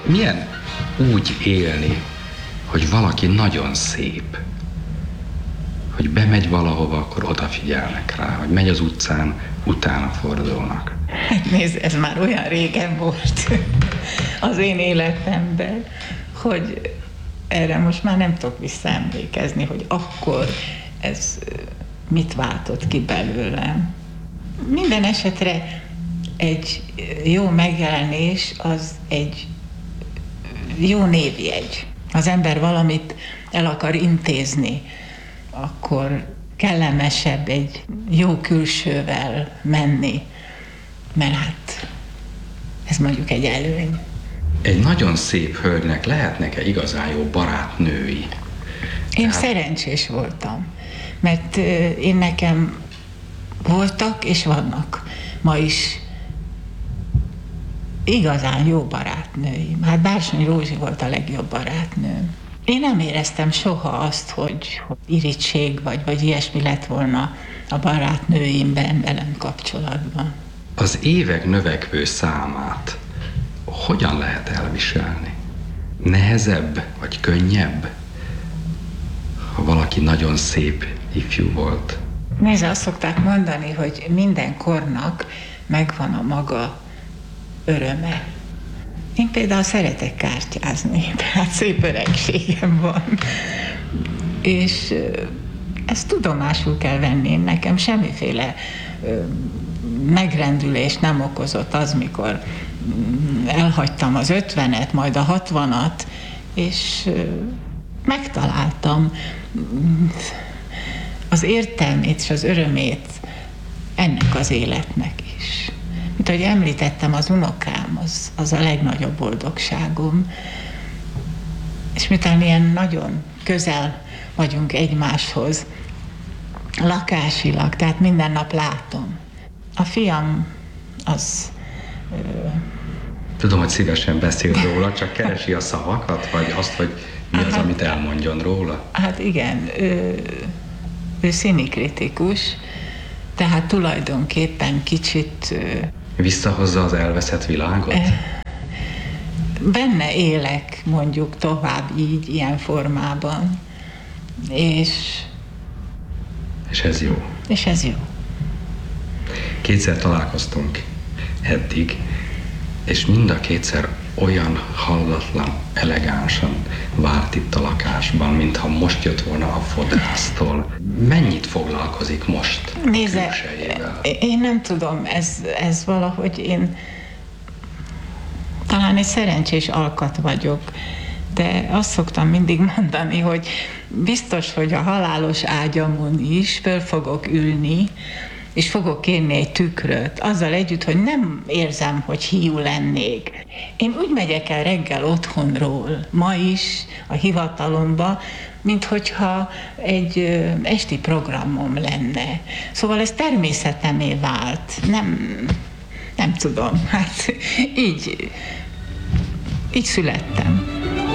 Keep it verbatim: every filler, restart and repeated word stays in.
Milyen úgy élni, hogy valaki nagyon szép, hogy bemegy valahova, akkor odafigyelnek rá, hogy megy az utcán, utána fordulnak. Nézd, ez már olyan régen volt az én életemben, hogy erre most már nem tudok visszaemlékezni, hogy akkor ez mit váltott ki belőlem. Minden esetre egy jó megjelenés az egy jó névjegy. Az ember valamit el akar intézni, akkor kellemesebb egy jó külsővel menni, mert hát ez mondjuk egy előny. Egy nagyon szép hölgynek lehetnek-e igazán jó barátnői? Én Tehát... szerencsés voltam, mert én nekem voltak és vannak ma is igazán jó barátnőim. Hát Bársony Rózsi volt a legjobb barátnőm. Én nem éreztem soha azt, hogy, hogy irigység vagy, vagy ilyesmi lett volna a barátnőimben velem kapcsolatban. Az évek növekvő számát hogyan lehet elviselni? Nehezebb vagy könnyebb, ha valaki nagyon szép ifjú volt? Nézd, azt szokták mondani, hogy minden kornak megvan a maga öröme. Én például szeretek kártyázni, tehát szép öregségem van. És ezt tudomásul kell venni. Nekem semmiféle megrendülést nem okozott az, mikor elhagytam az ötvenet, majd a hatvanat, és megtaláltam az értelmét és az örömét ennek az életnek is. Mint ahogy említettem, az unokám, az, az a legnagyobb boldogságom. És miután ilyen nagyon közel vagyunk egymáshoz, lakásilag, tehát minden nap látom. A fiam az... Ö... Tudom, hogy szívesen beszél róla, csak keresi a szavakat, vagy azt, hogy mi az, hát, amit elmondjon róla? Hát igen, ő, ő színikritikus, tehát tulajdonképpen kicsit... Visszahozza az elveszett világot? Benne élek, mondjuk tovább így, ilyen formában. És... És ez jó. És ez jó. Kétszer találkoztunk eddig, és mind a kétszer olyan hallatlan, elegánsan várt itt a lakásban, mintha most jött volna a fodrásztól. Mennyit foglalkozik most Nézze, külsejével? Én nem tudom, ez, ez valahogy én talán egy szerencsés alkat vagyok, de azt szoktam mindig mondani, hogy biztos, hogy a halálos ágyamon is föl fogok ülni, és fogok kérni egy tükröt, azzal együtt, hogy nem érzem, hogy hiú lennék. Én úgy megyek el reggel otthonról, ma is, a hivatalomba, mint hogyha egy ö, esti programom lenne. Szóval ez természetemé vált. Nem, nem tudom, hát így, így születtem.